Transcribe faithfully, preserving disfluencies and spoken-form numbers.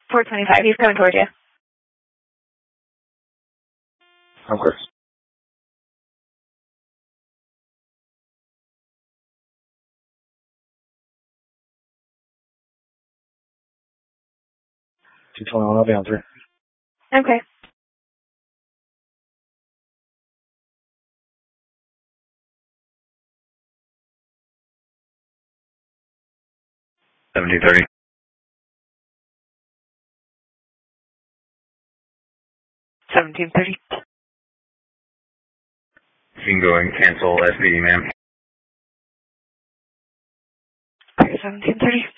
four twenty-five, he's coming towards you. Of course. two twenty-one, I'll be on three. Okay. seventeen thirty. seventeen thirty. You can go and cancel S P D, ma'am. seventeen thirty.